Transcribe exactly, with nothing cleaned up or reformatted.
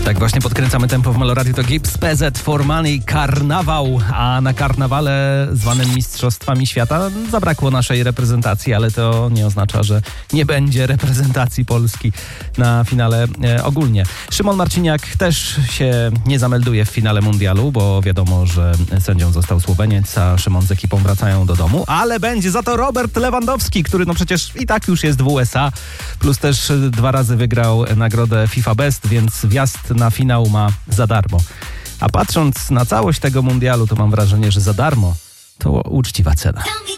Tak właśnie podkręcamy tempo w Meloradio. To Gibbs, P Z, For Money, karnawał, a na karnawale zwanym Mistrzostwami Świata zabrakło naszej reprezentacji, ale to nie oznacza, że nie będzie reprezentacji Polski na finale e, ogólnie. Szymon Marciniak też się nie zamelduje w finale mundialu, bo wiadomo, że sędzią został Słoweniec, a Szymon z ekipą wracają do domu, ale będzie za to Robert Lewandowski, który no przecież i tak już jest w U S A, plus też dwa razy wygrał nagrodę FIFA Best, więc wjazd na finał ma za darmo. A patrząc na całość tego mundialu, to mam wrażenie, że za darmo to uczciwa cena.